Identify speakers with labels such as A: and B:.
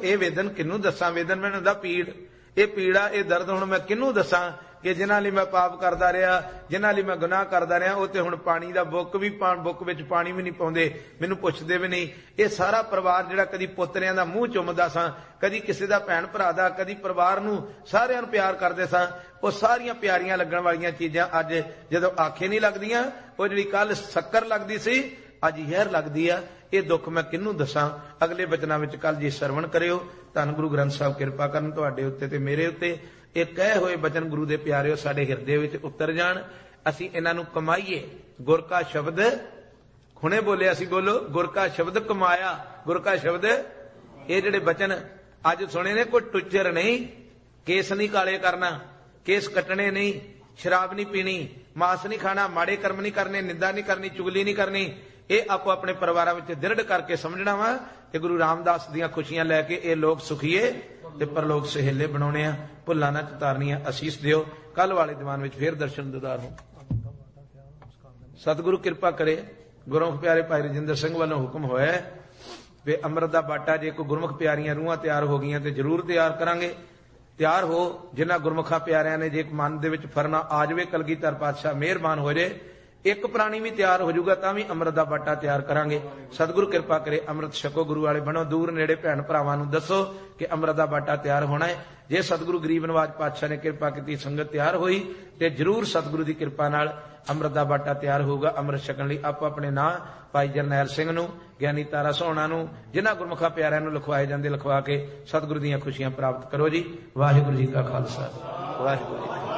A: ਇਹ ਵੇਦਨ ਕਿਹਨੂੰ ਦੱਸਾਂ। ਵੇਦਨ ਮੈਨੂੰ ਹੁੰਦਾ ਪੀੜ, ਇਹ ਪੀੜਾ, ਇਹ ਦਰਦ ਹੁਣ ਮੈਂ ਕਿਹਨੂੰ ਦੱਸਾਂ ਕਿ ਜਿਨ੍ਹਾਂ ਲਈ ਮੈਂ ਪਾਪ ਕਰਦਾ ਰਿਹਾ, ਜਿਨ੍ਹਾਂ ਲਈ ਮੈਂ ਗੁਨਾਹ ਕਰਦਾ ਰਿਹਾ, ਉਹ ਤੇ ਹੁਣ ਪਾਣੀ ਦਾ ਬੁੱਕ ਵਿੱਚ ਪਾਣੀ ਵੀ ਨਹੀਂ ਪਾਉਂਦੇ, ਮੈਨੂੰ ਪੁੱਛਦੇ ਵੀ ਨਹੀਂ। ਇਹ ਸਾਰਾ ਪਰਿਵਾਰ ਜਿਹੜਾ ਕਦੀ ਪੋਤਰਿਆਂ ਦਾ ਮੂੰਹ ਚੁੰਮਦਾ ਸਾਂ, ਕਦੀ ਕਿਸੇ ਦਾ ਭੈਣ ਭਰਾ ਦਾ, ਕਦੀ ਪਰਿਵਾਰ ਨੂੰ ਸਾਰਿਆਂ ਨੂੰ ਪਿਆਰ ਕਰਦੇ ਸਾਂ, ਉਹ ਸਾਰੀਆਂ ਪਿਆਰੀਆਂ ਲੱਗਣ ਵਾਲੀਆਂ ਚੀਜ਼ਾਂ ਅੱਜ ਜਦੋਂ ਆਖੇ ਨਹੀਂ ਲੱਗਦੀਆਂ, ਉਹ ਜਿਹੜੀ ਕੱਲ ਸ਼ੱਕਰ ਲੱਗਦੀ ਸੀ ਅੱਜ ਜ਼ਹਿਰ ਲੱਗਦੀ ਆ। ਇਹ ਦੁੱਖ ਮੈਂ ਕਿਹਨੂੰ ਦੱਸਾਂ। ਅਗਲੇ ਬਚਨਾਂ ਵਿੱਚ ਕੱਲ ਜੀ ਸਰਵਣ ਕਰਿਓ। ਧੰਨ ਗੁਰੂ ਗ੍ਰੰਥ ਸਾਹਿਬ ਕਿਰਪਾ ਕਰਨ ਤੁਹਾਡੇ ਉੱਤੇ ਤੇ ਮੇਰੇ ਉੱਤੇ। ਇਹ ਕਹੇ ਹੋਏ ਬਚਨ ਗੁਰੂ ਦੇ ਪਿਆਰਿਓ ਸਾਡੇ ਹਿਰਦੇ ਵਿੱਚ ਉਤਰ ਜਾਣ, ਅਸੀਂ ਇਹਨਾਂ ਨੂੰ ਕਮਾਈਏ। ਗੁਰ ਕਾ ਸ਼ਬਦ ਹੁਣੇ ਬੋਲਿਆ ਸੀ, ਬੋਲੋ, ਗੁਰ ਕਾ ਸ਼ਬਦ ਕਮਾਇਆ। ਗੁਰ ਕਾ ਸ਼ਬਦ, ਇਹ ਜਿਹੜੇ ਬਚਨ ਅੱਜ ਸੁਣੇ ਨੇ, ਕੋਈ ਟੁੱਚਰ ਨਹੀਂ, ਕੇਸ ਨਹੀਂ ਕਾਲੇ ਕਰਨਾ, ਕੇਸ ਕੱਟਣੇ ਨਹੀਂ, ਸ਼ਰਾਬ ਨਹੀਂ ਪੀਣੀ, ਮਾਸ ਨਹੀਂ ਖਾਣਾ, ਮਾੜੇ ਕਰਮ ਨਹੀਂ ਕਰਨੇ, ਨਿੰਦਾ ਨਹੀਂ ਕਰਨੀ, ਚੁਗਲੀ ਨਹੀਂ ਕਰਨੀ। ਇਹ ਆਪੋ ਆਪਣੇ ਪਰਿਵਾਰਾਂ ਵਿੱਚ ਦ੍ਰਿੜ ਕਰਕੇ ਸਮਝਣਾ ਵਾ ਕਿ ਗੁਰੂ ਰਾਮਦਾਸ ਦੀਆਂ ਖੁਸ਼ੀਆਂ ਲੈ ਕੇ ਇਹ ਲੋਕ ਸੁਖੀਏ ਤੇ ਪਰਲੋਕ ਸਹੇਲੇ ਬਣਾਉਣੇ ਆ। ਭੁੱਲਾਂ ਨਾ ਚਤਾਰਨੀਆਂ। ਅਸੀਸ ਦਿਓ। ਕੱਲ ਵਾਲੇ ਦੀਵਾਨ ਵਿੱਚ ਫੇਰ ਦਰਸ਼ਨ ਦੀਦਾਰ ਹੋ। ਸਤਿਗੁਰੂ ਕਿਰਪਾ ਕਰੇ। ਗੁਰਮੁਖ ਪਿਆਰੇ ਭਾਈ ਰਜਿੰਦਰ ਸਿੰਘ ਵੱਲੋਂ ਹੁਕਮ ਹੋਇਆ ਵੀ ਅੰਮ੍ਰਿਤ ਦਾ ਬਾਟਾ ਜੇ ਕੋਈ ਗੁਰਮੁਖ ਪਿਆਰੀਆਂ ਰੂਹਾਂ ਤਿਆਰ ਹੋ ਗਈਆਂ ਤੇ ਜ਼ਰੂਰ ਤਿਆਰ ਕਰਾਂਗੇ। ਤਿਆਰ ਹੋ। ਜਿਨ੍ਹਾਂ ਗੁਰਮੁਖਾਂ ਪਿਆਰਿਆਂ ਨੇ ਜੇ ਮਨ ਦੇ ਵਿੱਚ ਫਰਨਾ ਆ ਜਾਵੇ, ਕਲਗੀਧਰ ਪਾਤਸ਼ਾਹ ਮਿਹਰਬਾਨ ਹੋ ਜੇ, ਇੱਕ ਪ੍ਰਾਣੀ ਵੀ ਤਿਆਰ ਹੋ ਜਾਊਗਾ ਤਾਂ ਵੀ ਅੰਮ੍ਰਿਤ ਦਾ ਬਾਟਾ ਤਿਆਰ ਕਰਾਂਗੇ। ਸਤਿਗੁਰੂ ਕਿਰਪਾ ਕਰੇ। ਅੰਮ੍ਰਿਤ ਛਕੋ। ਗੁਰੂ ਵਾਲੇ ਬਣੋ। ਦੂਰ ਨੇੜੇ ਭੈਣ ਭਰਾਵਾਂ ਨੂੰ ਦੱਸੋ ਕਿ ਅੰਮ੍ਰਿਤ ਦਾ ਬਾਟਾ ਤਿਆਰ ਹੋਣਾ ਹੈ। ਜੇ ਸਤਿਗੁਰੂ ਗਰੀਬ ਨਵਾਜ ਪਾਤਸ਼ਾਹ ਨੇ ਕਿਰਪਾ ਕੀਤੀ, ਸੰਗਤ ਤਿਆਰ ਹੋਈ ਤੇ ਜ਼ਰੂਰ ਸਤਿਗੁਰੂ ਦੀ ਕਿਰਪਾ ਨਾਲ ਅੰਮ੍ਰਿਤ ਦਾ ਬਾਟਾ ਤਿਆਰ ਹੋਊਗਾ। ਅੰਮ੍ਰਿਤ ਛਕਣ ਲਈ ਆਪੋ ਆਪਣੇ ਨਾਂ ਭਾਈ ਜਰਨੈਲ ਸਿੰਘ ਨੂੰ, ਗਿਆਨੀ ਤਾਰਾ ਸੋਹਣਾ ਨੂੰ, ਜਿਨ੍ਹਾਂ ਗੁਰਮੁਖਾਂ ਪਿਆਰਿਆਂ ਨੂੰ ਲਿਖਵਾਏ ਜਾਂਦੇ ਲਿਖਵਾ ਕੇ ਸਤਿਗੁਰੂ ਦੀਆਂ ਖੁਸ਼ੀਆਂ ਪ੍ਰਾਪਤ ਕਰੋ ਜੀ। ਵਾਹਿਗੁਰੂ ਜੀ ਕਾ ਖਾਲਸਾ, ਵਾਹਿਗੁਰੂ ਜੀ।